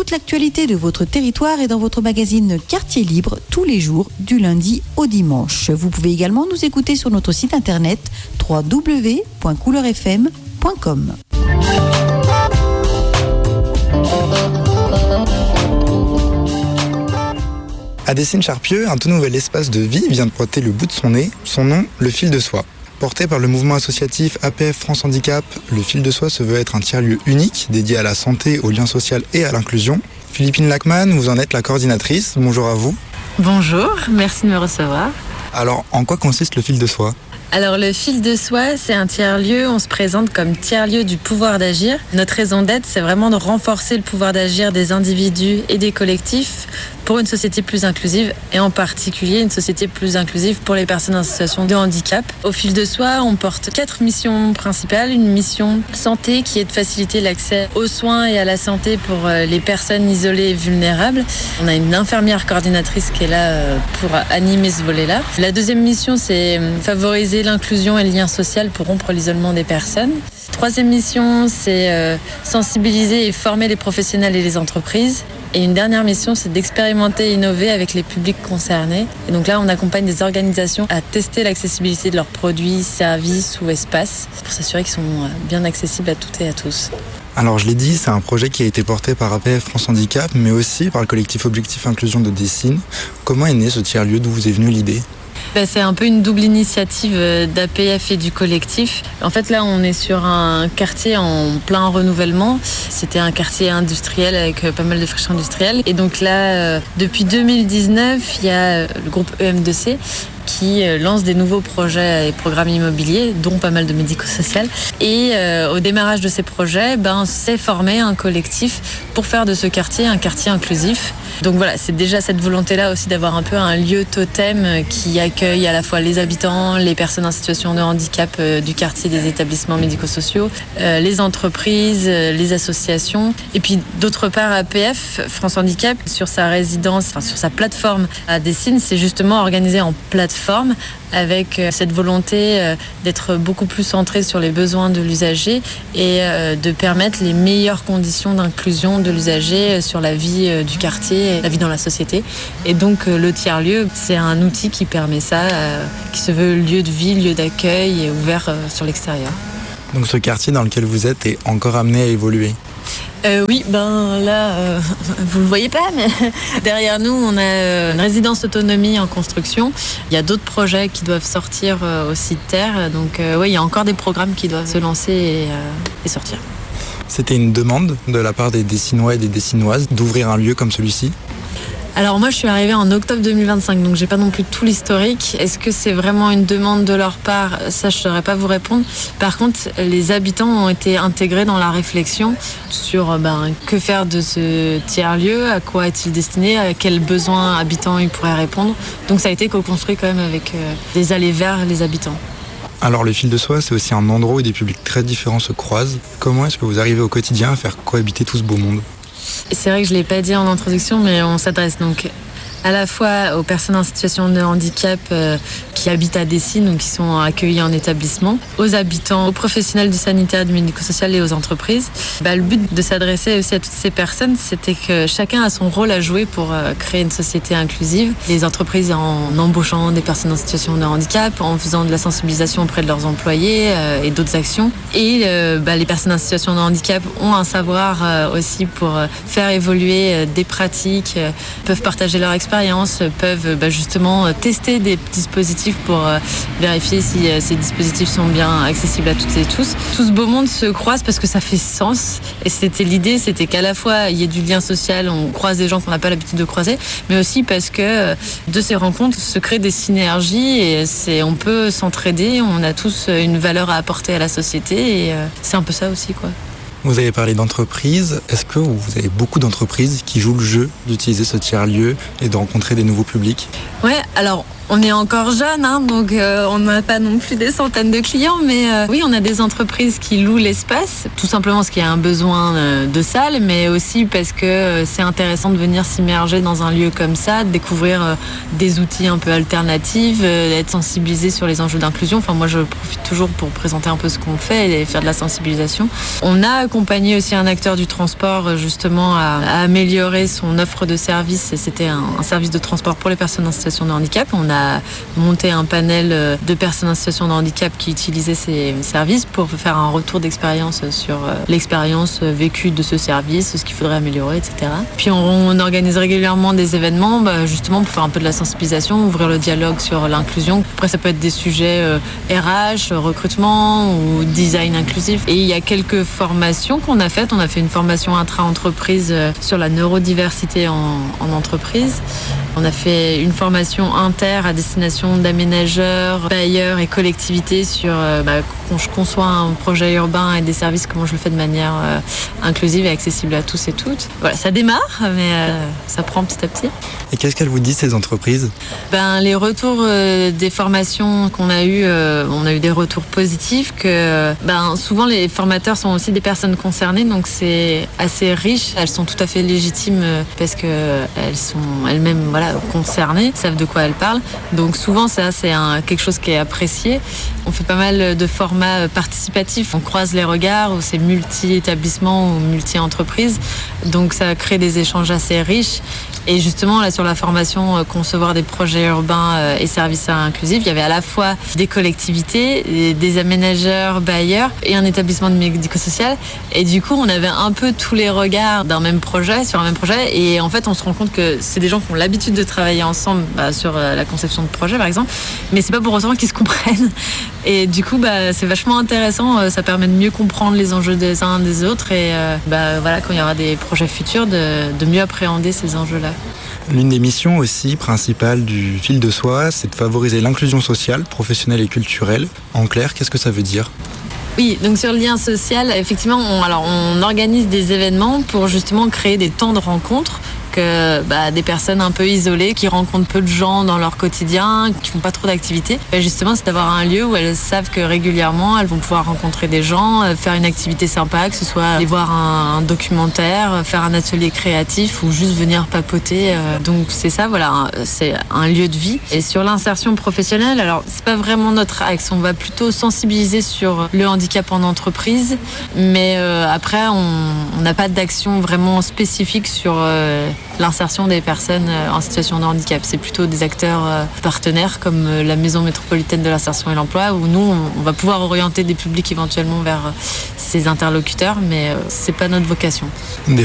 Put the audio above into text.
toute l'actualité de votre territoire est dans votre magazine Quartier Libre tous les jours du lundi au dimanche. Vous pouvez également nous écouter sur notre site internet www.couleurfm.com. À Dessines-Charpieu, un tout nouvel espace de vie vient de pointer le bout de son nez, son nom, le fil de soie. Porté par le mouvement associatif APF France Handicap, le fil de soie se veut être un tiers-lieu unique dédié à la santé, au lien social et à l'inclusion. Philippine Lachman, vous en êtes la coordinatrice. Bonjour à vous. Bonjour, merci de me recevoir. Alors, en quoi consiste le fil de soie ? Alors le fil de soie, c'est un tiers-lieu, on se présente comme tiers-lieu du pouvoir d'agir. Notre raison d'être, c'est vraiment de renforcer le pouvoir d'agir des individus et des collectifs pour une société plus inclusive et en particulier une société plus inclusive pour les personnes en situation de handicap. Au fil de soie, on porte 4 missions principales. Une mission santé qui est de faciliter l'accès aux soins et à la santé pour les personnes isolées et vulnérables. On a une infirmière coordinatrice qui est là pour animer ce volet-là. La deuxième mission, c'est favoriser l'inclusion et le lien social pour rompre l'isolement des personnes. Troisième mission, c'est sensibiliser et former les professionnels et les entreprises. Et une dernière mission, c'est d'expérimenter et innover avec les publics concernés. Et donc là, on accompagne des organisations à tester l'accessibilité de leurs produits, services ou espaces pour s'assurer qu'ils sont bien accessibles à toutes et à tous. Alors je l'ai dit, c'est un projet qui a été porté par APF France Handicap, mais aussi par le collectif Objectif Inclusion de Dessines. Comment est né ce tiers-lieu ? D'où vous est venue l'idée ? C'est un peu une double initiative d'APF et du collectif. En fait, là, on est sur un quartier en plein renouvellement. C'était un quartier industriel avec pas mal de friches industrielles. Et donc là, depuis 2019, il y a le groupe EM2C qui lance des nouveaux projets et programmes immobiliers, dont pas mal de médico-social. Et au démarrage de ces projets, s'est formé un collectif pour faire de ce quartier un quartier inclusif. Donc voilà, c'est déjà cette volonté-là aussi d'avoir un peu un lieu totem qui accueille à la fois les habitants, les personnes en situation de handicap du quartier, des établissements médico-sociaux, les entreprises, les associations. Et puis d'autre part, APF, France Handicap, sur sa résidence, sur sa plateforme à Dessines, c'est justement organisé en plateforme avec cette volonté d'être beaucoup plus centré sur les besoins de l'usager et de permettre les meilleures conditions d'inclusion de l'usager sur la vie du quartier, la vie dans la société. Et donc le tiers-lieu, c'est un outil qui permet ça, qui se veut lieu de vie, lieu d'accueil et ouvert sur l'extérieur. Donc ce quartier dans lequel vous êtes est encore amené à évoluer ? Oui, là, vous le voyez pas, mais derrière nous, on a une résidence autonomie en construction. Il y a d'autres projets qui doivent sortir aussi de terre. Donc oui, il y a encore des programmes qui doivent se lancer et sortir. C'était une demande de la part des Dessinois et des Dessinoises d'ouvrir un lieu comme celui-ci ? Alors moi je suis arrivée en octobre 2025, donc j'ai pas non plus tout l'historique. Est-ce que c'est vraiment une demande de leur part ? Ça je saurais pas vous répondre. Par contre, les habitants ont été intégrés dans la réflexion sur que faire de ce tiers-lieu, à quoi est-il destiné, à quels besoins habitants il pourrait répondre. Donc ça a été co-construit quand même avec des allées vers les habitants. Alors le fil de soie, c'est aussi un endroit où des publics très différents se croisent. Comment est-ce que vous arrivez au quotidien à faire cohabiter tout ce beau monde ? C'est vrai que je ne l'ai pas dit en introduction, mais on s'adresse donc à la fois aux personnes en situation de handicap qui habitent à Dessines, donc qui sont accueillis en établissement, aux habitants, aux professionnels du sanitaire, du médico-social et aux entreprises. Le but de s'adresser aussi à toutes ces personnes, c'était que chacun a son rôle à jouer pour créer une société inclusive. Les entreprises en embauchant des personnes en situation de handicap, en faisant de la sensibilisation auprès de leurs employés et d'autres actions. Et les personnes en situation de handicap ont un savoir aussi pour faire évoluer des pratiques, peuvent partager leur expérience, peuvent justement tester des dispositifs pour vérifier si ces dispositifs sont bien accessibles à toutes et tous. Tout ce beau monde se croise parce que ça fait sens. Et l'idée, c'était qu'à la fois, il y ait du lien social, on croise des gens qu'on n'a pas l'habitude de croiser, mais aussi parce que de ces rencontres se créent des synergies et on peut s'entraider, on a tous une valeur à apporter à la société et c'est un peu ça aussi, quoi. Vous avez parlé d'entreprises. Est-ce que vous avez beaucoup d'entreprises qui jouent le jeu d'utiliser ce tiers-lieu et de rencontrer des nouveaux publics ? Ouais, alors on est encore jeune, donc on n'a pas non plus des centaines de clients, mais oui, on a des entreprises qui louent l'espace, tout simplement parce qu'il y a un besoin de salle, mais aussi parce que c'est intéressant de venir s'immerger dans un lieu comme ça, de découvrir des outils un peu alternatifs, d'être sensibilisé sur les enjeux d'inclusion. Enfin, moi, je profite toujours pour présenter un peu ce qu'on fait et faire de la sensibilisation. On a accompagné aussi un acteur du transport justement à améliorer son offre de services. C'était un service de transport pour les personnes en situation de handicap. On a monté un panel de personnes en situation de handicap qui utilisaient ces services pour faire un retour d'expérience sur l'expérience vécue de ce service, ce qu'il faudrait améliorer, etc. Puis on organise régulièrement des événements justement pour faire un peu de la sensibilisation, ouvrir le dialogue sur l'inclusion. Après, ça peut être des sujets RH, recrutement ou design inclusif. Et il y a quelques formations qu'on a faites. On a fait une formation intra-entreprise sur la neurodiversité en entreprise. On a fait une formation inter à destination d'aménageurs, bailleurs et collectivités sur quand je conçois un projet urbain et des services, comment je le fais de manière inclusive et accessible à tous et toutes. Voilà, ça démarre, mais ça prend petit à petit. Et qu'est-ce qu'elles vous disent, ces entreprises ? Les retours des formations qu'on a eues, on a eu des retours positifs que souvent les formateurs sont aussi des personnes concernées, donc c'est assez riche. Elles sont tout à fait légitimes parce qu'elles sont elles-mêmes concernées, savent de quoi elles parlent. Donc souvent ça c'est quelque chose qui est apprécié. On fait pas mal de formats participatifs. On croise les regards, ou c'est multi-établissements ou multi-entreprises. Donc ça crée des échanges assez riches. Et justement, là, sur la formation concevoir des projets urbains et services inclusifs, il y avait à la fois des collectivités, des aménageurs, bailleurs et un établissement de médico-social. Et du coup, on avait un peu tous les regards d'un même projet, sur un même projet. Et en fait, on se rend compte que c'est des gens qui ont l'habitude de travailler ensemble sur la conception de projets, par exemple. Mais c'est pas pour autant qu'ils se comprennent. Et du coup, c'est vachement intéressant. Ça permet de mieux comprendre les enjeux des uns des autres. Et quand il y aura des projets futurs, de mieux appréhender ces enjeux-là. L'une des missions aussi principales du Fil de Soie, c'est de favoriser l'inclusion sociale, professionnelle et culturelle. En clair, qu'est-ce que ça veut dire ? Oui, donc sur le lien social, effectivement, on organise des événements pour justement créer des temps de rencontre. Des personnes un peu isolées qui rencontrent peu de gens dans leur quotidien, qui font pas trop d'activités. Justement, c'est d'avoir un lieu où elles savent que régulièrement elles vont pouvoir rencontrer des gens, faire une activité sympa, que ce soit aller voir un documentaire, faire un atelier créatif ou juste venir papoter. Donc c'est ça, c'est un lieu de vie. Et sur l'insertion professionnelle, alors c'est pas vraiment notre axe, on va plutôt sensibiliser sur le handicap en entreprise, mais après on n'a pas d'action vraiment spécifique sur l'insertion des personnes en situation de handicap. C'est plutôt des acteurs partenaires comme la Maison métropolitaine de l'insertion et l'emploi, où nous, on va pouvoir orienter des publics éventuellement vers ces interlocuteurs, mais c'est pas notre vocation. Des